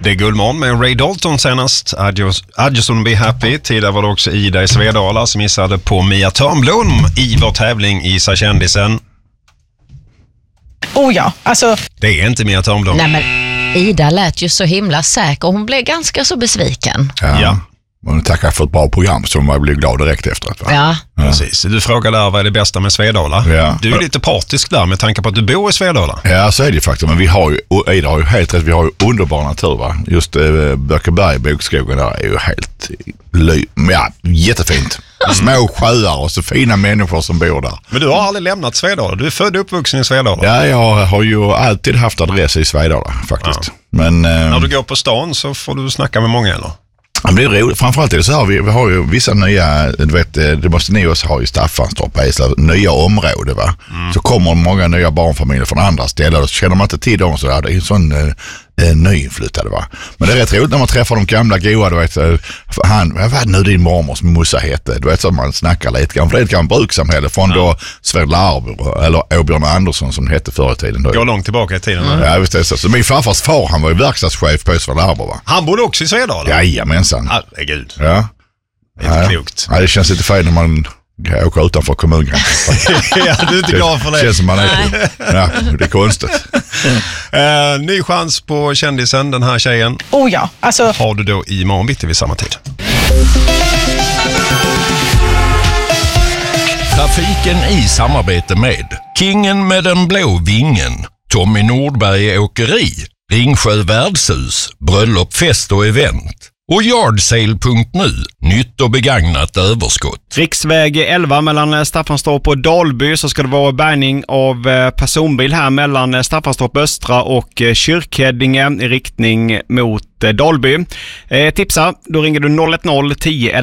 Det är Guldmorgon med Ray Dalton senast. I just wanna be happy. Tidigare var det också Ida i Svedala som missade på Mia Törnblom i vår tävling Isa kändisen. Oh ja, alltså... Det är inte Mia Törnblom. Nej, men Ida lät ju så himla säker och hon blev ganska så besviken. Ja. Hon tackar för ett bra program så man blir glad direkt efteråt. Va? Ja. Precis. Du frågade där vad är det bästa med Svedala. Ja. Du är lite partisk där med tanke på att du bor i Svedala. Ja, så är det faktiskt. Men vi har ju, Ida har ju helt rätt, vi har ju underbar natur, va. Just Bökeberg, bokskogen där är ju helt jättefint. Små sjöar och så fina människor som bor där. Men du har aldrig lämnat Svedala. Du är född och uppvuxen i Svedala. Ja, jag har ju alltid haft adress i Svedala faktiskt. Ja. Men när du går på stan så får du snacka med många eller? Det blir roligt. Framförallt är det så här, vi har ju vissa nya, du vet, det måste ni också ha i Staffanstorp, nya områden, va. Så kommer många nya barnfamiljer från andra ställen och så känner man inte till dem så där. Det är en sån nyinflyttade, va. Men det är rätt roligt när man träffar de gamla goa, du vet, vad nu din mormors mussa hette, du vet, så man snackar lite grann, för det är ett gammalt brukssamhälle från då Svedala Arbo, eller Åbjörn Andersson som hette förr i tiden. Går långt tillbaka i tiden. Ja, visst är det så. Så min farfars far, han var ju verkstadschef på Svedala Arbo, va. Han bodde också i Svedala? Jajamensan. Herregud. Ja. Det är inte klokt. Ja, det känns lite fel när man åker utanför kommungränsen. Ja, du är inte glad för det. Känns som man är ja, det är konstigt. Ny chans på kändisen, den här tjejen. Oh ja, alltså... Har du då i morgon bitti vid samma tid. Trafiken i samarbete med Kingen med den blå vingen, Tommy Nordberg Åkeri, Ringsjö Värdshus, Bröllop, fest och event och Yardsale.nu, nytt och begagnat överskott. Riksväg 11 mellan Staffanstorp och Dalby, så ska det vara bärgning av personbil här mellan Staffanstorp Östra och Kyrkheddinge i riktning mot Dalby. Tipsa, då ringer du 010 11